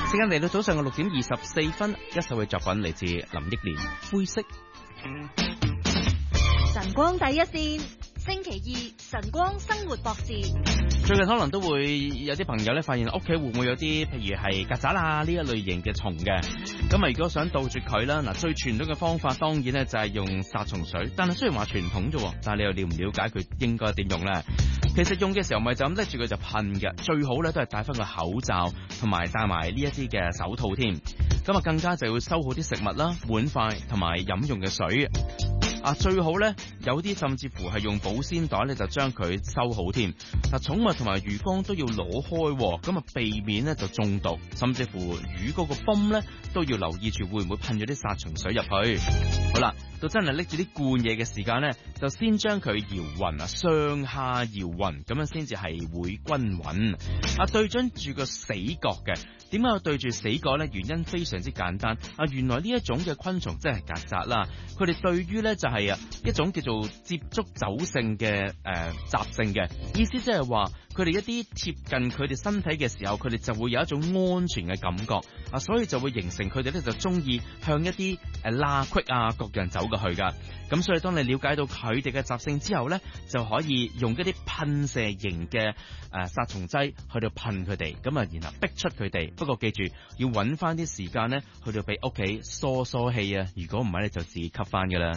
時間嚟到早上嘅6:24，一首嘅作品嚟自林憶蓮《灰色》。 晨光第一線，星期二晨光生活博士。 最近可能都會有啲朋友咧發現屋企會唔會有啲譬如係曱甴啊呢一類型嘅蟲嘅，咁啊如果想杜絕佢啦，嗱最傳統嘅方法當然咧就係用殺蟲水，但係雖然話傳統啫，但係你又了唔了解佢應該點用咧？其實用嘅時候咪就咁拎住佢就噴嘅，最好咧都係戴翻個口罩，同埋戴埋呢一啲嘅手套添。咁啊更加就要收好啲食物啦、碗筷同埋飲用嘅水。最好咧，有啲甚至乎係用保鮮袋咧，就將佢收好添。寵物同埋魚缸都要攞開，咁啊避免咧就中毒，甚至乎魚嗰個泵咧都要留意住會唔會噴咗啲殺蟲水入去。好啦，到真係拎住啲罐嘢嘅時間咧，就先將佢搖勻上下搖勻，咁樣先至係會均勻。對準住個死角嘅。點解要對住死角呢？原因非常之簡單。原來呢一種嘅昆蟲即係曱甴啦，佢哋對於呢就係一種叫做接觸走性嘅習性嘅意思，即係話佢哋一啲貼近佢哋身體嘅時候，佢哋就會有一種安全嘅感覺所以就會形成佢哋咧就中意向一啲罅隙各樣走過去噶。咁所以當你了解到佢哋嘅習性之後呢，就可以用一啲噴射型嘅殺蟲劑去到噴佢哋，咁然後逼出佢哋。不過記住要揾翻啲時間呢，去到俾屋企疏疏氣啊！如果唔係你就自己吸翻噶啦。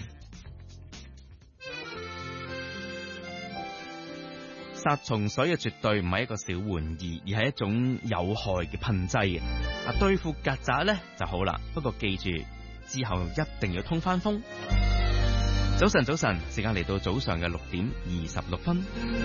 殺蟲水絕對唔係一個小玩意，而係一種有害嘅噴劑。對付曱甴呢就好啦，不過記住之後一定要通翻風。早晨，時間嚟到早上嘅6:26。